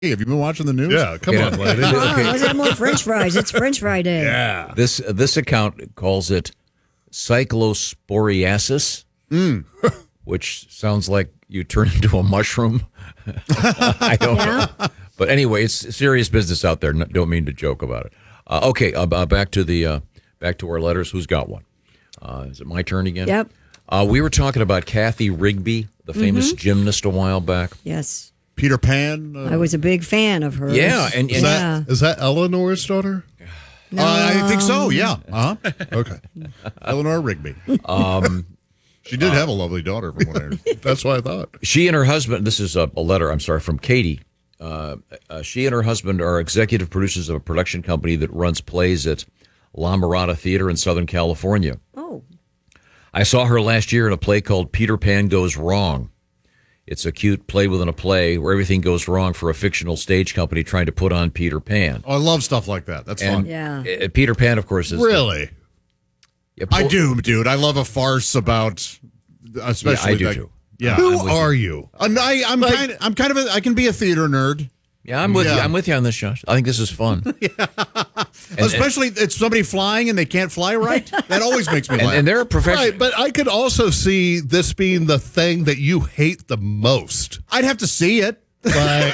Have you been watching the news? Yeah, come on, lady. Let's have more French fries. It's French fry day. Yeah. This account calls it cyclosporiasis, which sounds like you turn into a mushroom. I don't know. But anyway, it's serious business out there. Don't mean to joke about it. Okay, back to our letters. Who's got one? Is it my turn again? Yep. We were talking about Kathy Rigby, the famous gymnast, a while back. Yes. Peter Pan. I was a big fan of hers. Yeah, and Is that Eleanor's daughter? No. I think so. Yeah. Okay. Eleanor Rigby. She did have a lovely daughter, from what I heard. That's what I thought. she and her husband, this is a letter, I'm sorry, from Katie. She and her husband are executive producers of a production company that runs plays at La Mirada Theater in Southern California. Oh. I saw her last year in a play called Peter Pan Goes Wrong. It's a cute play within a play where everything goes wrong for a fictional stage company trying to put on Peter Pan. Oh, I love stuff like that. That's fun. Yeah. Peter Pan, of course, is... Really? I do, dude. I love a farce about, especially. I do like, too. Yeah. Who are you? I'm kind of I can be a theater nerd. Yeah, I'm with you. I'm with you on this, Josh. I think this is fun. Especially it's somebody flying and they can't fly right. That always makes me laugh. And they're a professional. Right, but I could also see this being the thing that you hate the most. I'd have to see it. Like,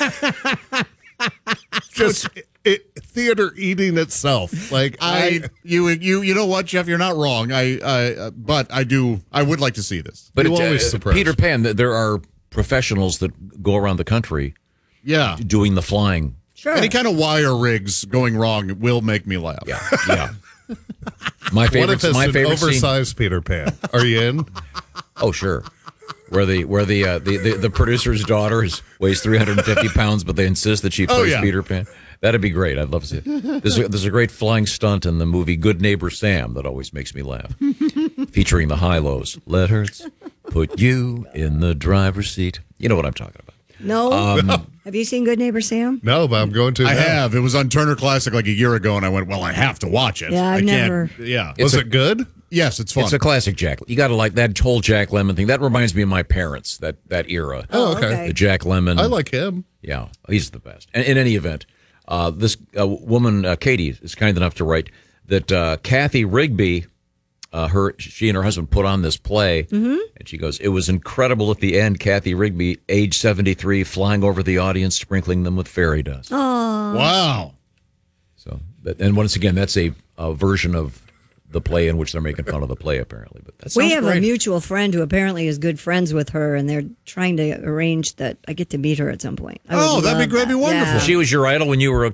just theater eating itself. Like you know what, Jeff? You're not wrong. But I would like to see this. But You always surprise. Peter Pan, there are professionals that go around the country Yeah. doing the flying. Sure. Any kind of wire rigs going wrong will make me laugh. Yeah. My what favorite. if it's My an favorite scene. oversized Peter Pan? Are you in? Oh, sure. Where the producer's daughter weighs 350 pounds, but they insist that she plays yeah. Peter Pan. That'd be great. I'd love to see it. There's a great flying stunt in the movie Good Neighbor Sam that always makes me laugh, featuring the high-lows. Letters put you in the driver's seat. You know what I'm talking about. No. Have you seen Good Neighbor Sam? No, but I'm going to. I now. have. It was on Turner Classic like a year ago, and I went, well, I have to watch it. Yeah, I've I can't- never- Yeah. Was it good? Yes, it's fun. It's a classic Jack. You got to like that whole Jack Lemmon thing. That reminds me of my parents, that era. Oh, okay. The Jack Lemmon. I like him. Yeah, he's the best. And in any event, this woman, Katie, is kind enough to write that Kathy Rigby, she and her husband put on this play, and she goes, it was incredible at the end, Kathy Rigby, age 73, flying over the audience, sprinkling them with fairy dust. Wow. So, and once again, that's a version of the play in which they're making fun of the play, apparently. But that We sounds have great. a mutual friend who apparently is good friends with her, and they're trying to arrange that I get to meet her at some point. I would Oh, that'd be love great. That'd be that. wonderful. Yeah. She was your idol when you were